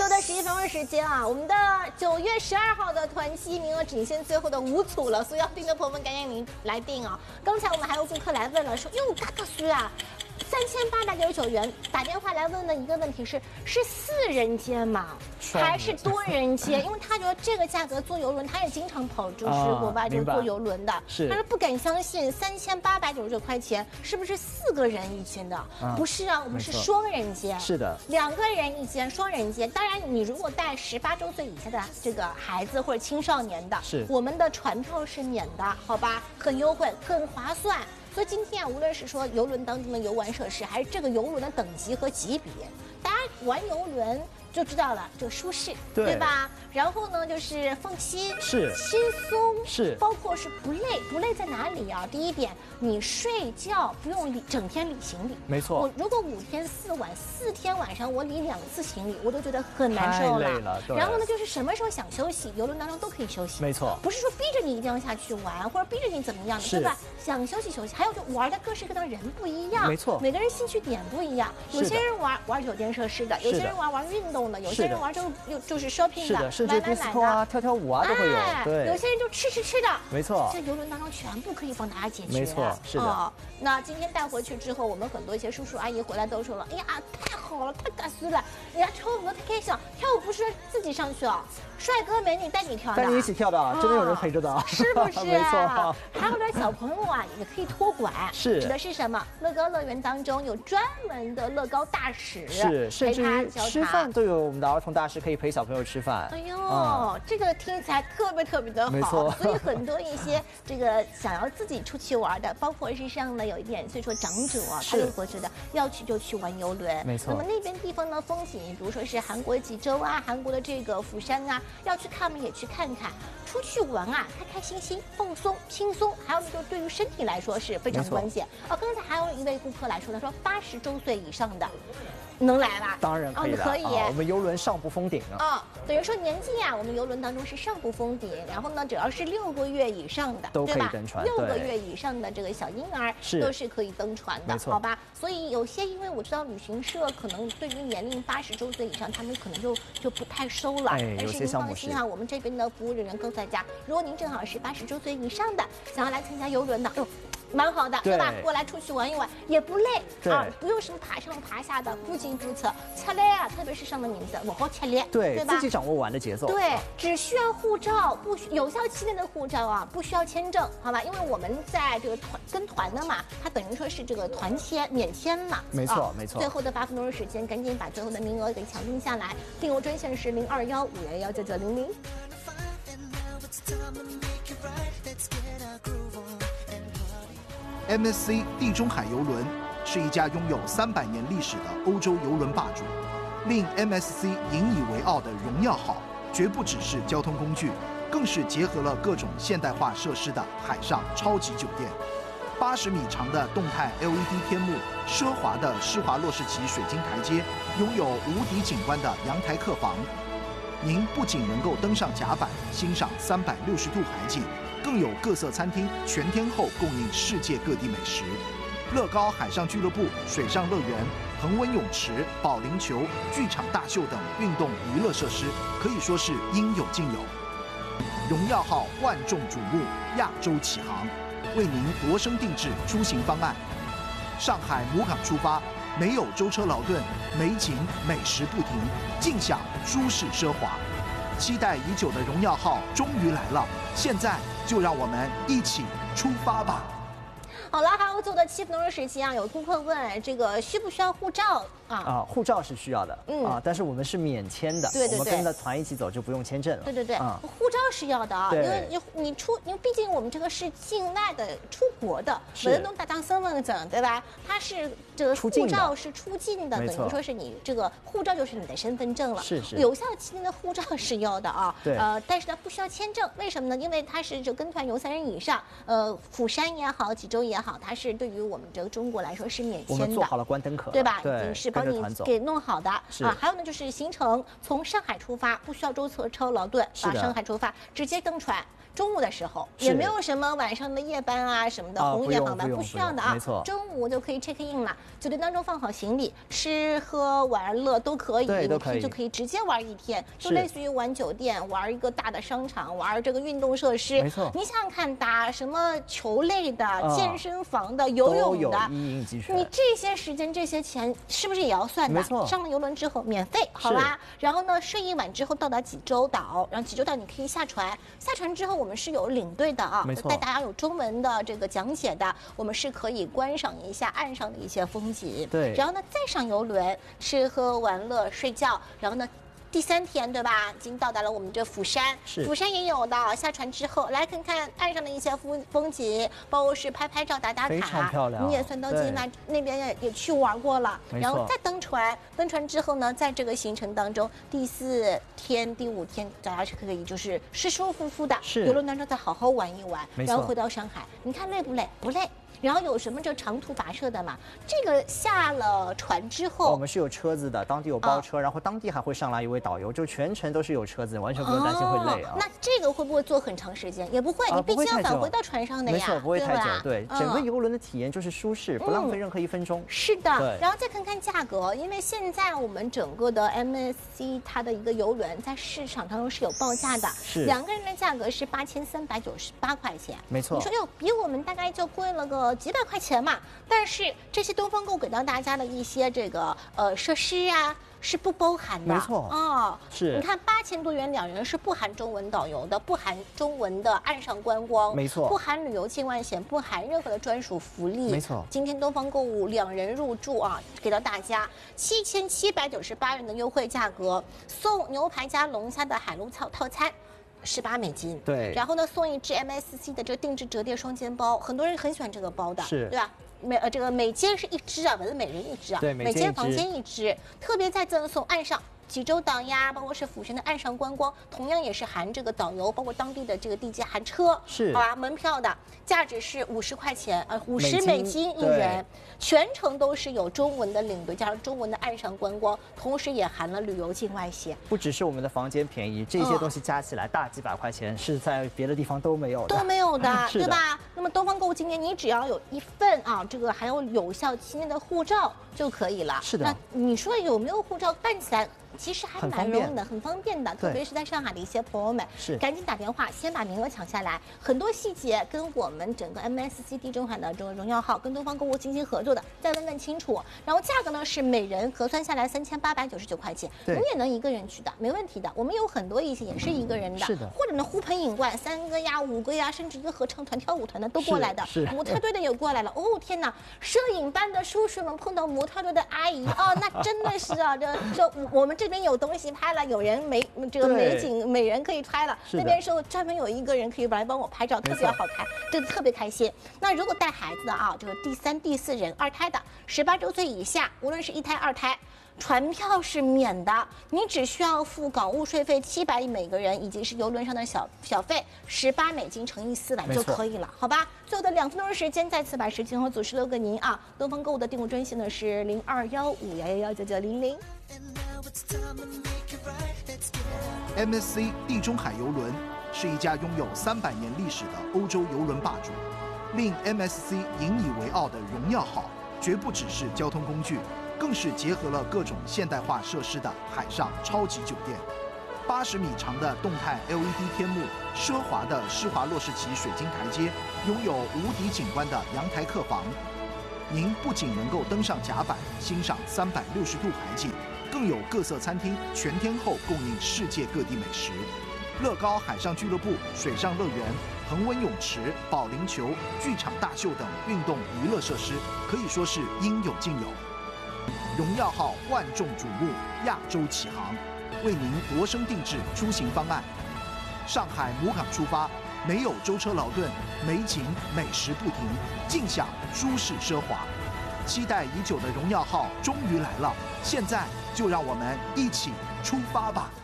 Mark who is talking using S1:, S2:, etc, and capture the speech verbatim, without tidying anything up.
S1: 最后的十一分钟时间啊，我们的九月十二号的团期名额仅限最后的五组了，所以要订的朋友们赶紧来订啊！刚才我们还有顾客来问了，说哟，大哥叔啊，三千八百九十九元，打电话来问的一个问题是：是四人间吗？还是多人间？因为他觉得这个价格坐游轮，他也经常跑就是国外就是坐游轮的，
S2: 是
S1: 他说不敢相信三千八百九十九块钱是不是四个人一间的？不是啊，我们是双人间，
S2: 是的，
S1: 两个人一间，双人间。当然，你如果带十八周岁以下的这个孩子或者青少年的，
S2: 是我
S1: 们的船票是免的，好吧？很优惠，很划算。所以今天啊，无论是说游轮当中的游玩设施，还是这个游轮的等级和级别，大家玩游轮就知道了，这个舒适，
S2: 对,
S1: 对吧？然后呢，就是放心，
S2: 是
S1: 轻松，
S2: 是，
S1: 包括是不累，不累在哪里啊？第一点，你睡觉不用理整天理行李，
S2: 没错。
S1: 我如果五天四晚，四天晚上我理两次行李，我都觉得很难受了。
S2: 太累了。
S1: 然后呢，就是什么时候想休息，游轮当中都可以休息，
S2: 没错。
S1: 不是说逼着你一定要下去玩，或者逼着你怎么样的，对吧？想休息休息。还有就玩的各式各样人不一样，
S2: 没错，
S1: 每个人兴趣点不一样。有些人玩玩酒店设施的，有些人玩玩运动的，有些人玩就又就是 shopping 的，
S2: 甚至 disco 啊、跳跳舞啊都会有。对，
S1: 有些人就吃吃吃的，
S2: 没错。
S1: 在游轮当中全部可以帮大家解决。
S2: 没错，是的。
S1: 哦，那今天带回去之后，我们很多一些叔叔阿姨回来都说了，哎呀，太好了，太嘎斯了，哎呀，跳舞都太开心了，跳舞不是自己上去啊，帅哥美女带你跳的，
S2: 带你一起跳的，真的有人陪着的，
S1: 是不是？
S2: 没错。
S1: 还有点小朋友啊，也可以托管，
S2: 是
S1: 指的是什么？乐高乐园当中有专门的乐高大使，
S2: 是，甚至于吃饭都有我们的儿童大使可以陪小朋友吃饭。
S1: 哎呦，嗯、这个听起来特别特别的好，
S2: 没错。
S1: 所以很多一些这个想要自己出去玩的，包括是上呢有一点，所以说长者啊，他又会觉得要去就去玩游轮，
S2: 没错。
S1: 那么那边地方呢，风景，比如说是韩国济州啊，韩国的这个釜山啊，要去看我们也去看看。出去玩啊，开开心心、放松、轻松，还有呢，就对于身体来说是非常关键。哦，刚才还有一位顾客来说，他说八十周岁以上的能来吧？
S2: 当然可以了，
S1: 哦、可以、
S2: 啊。我们游轮上不封顶啊。
S1: 哦，等于说年纪啊，我们游轮当中是上不封顶，然后呢，只要是六个月以上的，
S2: 都可以登船，
S1: 六个月以上的这个小婴儿都是可以登船的，好吧？所以有些，因为我知道旅行社可能对于年龄八十周岁以上，他们可能就就不太收了。
S2: 哎，
S1: 但是您放心哈，我们这边的服务人员都在家。如果您正好是八十周岁以上的，想要来参加游轮的，哎呦。蛮好的，对吧？过来出去玩一玩也不累啊，不用什么爬上爬下的，不进不测，吃力啊！特别是上了年纪，我好吃力，
S2: 对，
S1: 对吧？
S2: 自己掌握玩的节奏。
S1: 对，只需要护照，不需有效期内的护照啊，不需要签证，好吧？因为我们在这个团跟团的嘛，它等于说是这个团签免签嘛。
S2: 没错，没错。
S1: 最后的八分钟的时间，赶紧把最后的名额给抢定下来。订购专线是零二幺五幺幺九九零零。
S3: M S C 地中海邮轮是一家拥有三百年历史的欧洲邮轮霸主，令 M S C 引以为傲的荣耀号，绝不只是交通工具，更是结合了各种现代化设施的海上超级酒店。八十米长的动态 L E D 天幕，奢华的施华洛世奇水晶台阶，拥有无敌景观的阳台客房。您不仅能够登上甲板欣赏三百六十度海景，更有各色餐厅全天候供应世界各地美食。乐高海上俱乐部、水上乐园、恒温泳池、保龄球、剧场大秀等运动娱乐设施，可以说是应有尽有。荣耀号万众瞩目，亚洲起航，为您量身定制出行方案。上海母港出发，没有舟车劳顿，美景美食不停，尽享舒适奢华。期待已久的荣耀号终于来了，现在就让我们一起出发吧。
S1: 好了，还有最后的七分钟的时间啊，有顾客问这个需不需要护照啊？
S2: 啊，护照是需要的，嗯啊，但是我们是免签的，
S1: 对对对，
S2: 我们跟着团一起走就不用签证了。
S1: 对对对，嗯、护照是要的啊，因为你你出，因为毕竟我们这个是境外的出国的，没能打当身份证，对吧？它是这个护照是出境的，等于说是你这个护照就是你的身份证了。
S2: 是是，
S1: 有效期内的护照是要的啊，
S2: 对，
S1: 呃，但是它不需要签证，为什么呢？因为它是就跟团游三人以上，呃，釜山也好，济州也好，它是对于我们这个中国来说是免签的，
S2: 我们做好了关灯壳，
S1: 对吧？已经是帮你给弄好的啊。还有呢，就是行程从上海出发，不需要舟车车劳顿啊，上海出发直接登船。 中午的时候，也没有什么晚上的夜班啊什么的红夜航班，不需要的啊，
S2: 没错，
S1: 中午就可以 check in 了。酒店当中放好行李，吃喝玩乐都可以，
S2: 对，都可以，
S1: 就可以直接玩一天，就类似于玩酒店，玩一个大的商场，玩这个运动设施。
S2: 没错，
S1: 你想想看，打什么球类的、啊、健身房的、游泳的，你这些时间、这些钱是不是也要算的？
S2: 没错，
S1: 上了游轮之后免费，好吧？然后呢，睡一晚之后到达济州岛，然后济州岛你可以下船，下船之后我们是有领队的啊，带大家有中文的这个讲解的，我们是可以观赏一下岸上的一些风景。
S2: 对，
S1: 然后呢，再上游轮，吃喝玩乐、睡觉，然后呢。第三天对吧？已经到达了我们这釜山，釜山也有的。下船之后来看看岸上的一些风风景，包括是拍拍照、打打卡，
S2: 非常漂亮。
S1: 你也算到金马那边也也去玩过了，然后再登船。登船之后呢，在这个行程当中，第四天、第五天大家是可以就是舒舒服服的游轮当中再好好玩一玩，然后回到上海。你看累不累？不累。然后有什么这长途跋涉的嘛？这个下了船之后，
S2: 哦、我们是有车子的，当地有包车，哦、然后当地还会上来一位导游，就全程都是有车子，完全不用担心会累啊。
S1: 哦、那这个会不会坐很长时间？也不会，你毕竟要返回到船上的呀，
S2: 没错，不会太久。对，
S1: 嗯、
S2: 整个游轮的体验就是舒适，不浪费任何一分钟。嗯、
S1: 是的，然后再看看价格，因为现在我们整个的 M S C 它的一个游轮在市场当中是有报价的，
S2: 是
S1: 两个人的价格是八千三百九十八块钱，
S2: 没错。
S1: 你说哟，比我们大概就贵了个几百块钱嘛。但是这些东方购给到大家的一些这个呃设施啊是不包含的，
S2: 没错
S1: 哦，
S2: 是。
S1: 你看八千多元两人是不含中文导游的，不含中文的岸上观光，
S2: 没错，
S1: 不含旅游境外险，不含任何的专属福利，
S2: 没错。
S1: 今天东方购物两人入住啊，给到大家七千七百九十八元的优惠价格，送牛排加龙虾的海陆套套餐。十八美金，
S2: 对，
S1: 然后呢，送一支 M S C 的这个定制折叠双肩包，很多人很喜欢这个包的，
S2: 是，
S1: 对吧？每呃这个每间是一支啊，不是每人一支啊，
S2: 对，
S1: 每间房间一支，特别再赠送岸上。济州岛呀，包括是釜山的岸上观光，同样也是含这个导游，包括当地的这个地接含车，
S2: 是
S1: 好吧？门票的价值是五十块钱，呃，五十美金一人，全程都是有中文的领队加上中文的岸上观光，同时也含了旅游境外险。
S2: 不只是我们的房间便宜，这些东西加起来大几百块钱，是在别的地方都没有的，
S1: 都没有的，
S2: 对
S1: 吧？那么东方购物今年你只要有一份啊，这个还有有效七年的护照就可以了。
S2: 是的。
S1: 那你说有没有护照办起来？其实还蛮容易的，很方便的，特别是在上海的一些朋友们，
S2: 是
S1: 赶紧打电话，先把名额抢下来。很多细节跟我们整个 M S C 地中海的这个荣耀号跟东方购物进行合作的，再问问清楚。然后价格呢是每人核算下来三千八百九十九块钱，你也能一个人去的，没问题的。我们有很多一些也是一个人的，
S2: 是的，
S1: 或者呢呼朋引伴，三个呀、五个呀，甚至一个合唱团、跳舞团的都过来的，
S2: 是
S1: 模特队的也过来了。哦天哪，摄影班的叔叔们碰到模特队的阿姨哦，那真的是啊，这这我们这边有东西拍了，有人美这个美景美人可以拍了，那边说专门有一个人可以来帮我拍照，特别好看，这特别开心。那如果带孩子的啊，这个第三、第四人二胎的，十八周岁以下，无论是一胎、二胎。船票是免的，你只需要付港务税费七百每个人，以及是邮轮上的小小费十八美金乘以四百就可以了，好吧？最后的两分钟的时间，再次把时间和组织留给您啊！东方购物的订购专线呢是零二幺五幺幺幺九九零零。
S3: M S C 地中海邮轮是一家拥有三百年历史的欧洲邮轮霸主，令 M S C 引以为傲的荣耀号，绝不只是交通工具。更是结合了各种现代化设施的海上超级酒店，八十米长的动态 L E D 天幕，奢华的施华洛世奇水晶台阶，拥有无敌景观的阳台客房。您不仅能够登上甲板欣赏三百六十度海景，更有各色餐厅全天候供应世界各地美食。乐高海上俱乐部、水上乐园、恒温泳池、保龄球、剧场大秀等运动娱乐设施，可以说是应有尽有。荣耀号万众瞩目，亚洲启航，为您量身定制出行方案。上海母港出发，没有舟车劳顿，美景美食不停，尽享舒适奢华。期待已久的荣耀号终于来了，现在就让我们一起出发吧！